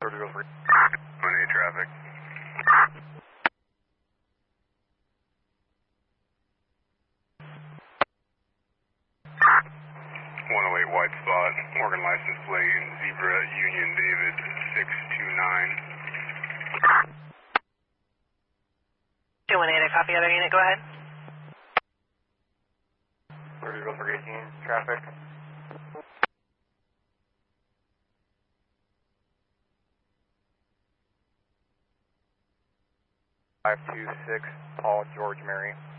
Monday traffic. 108 white spot, Morgan license plate, Zebra Union David 629. 218, I copy other unit, go ahead. 30 Gopher 18, traffic. Five two six, Paul George Mary.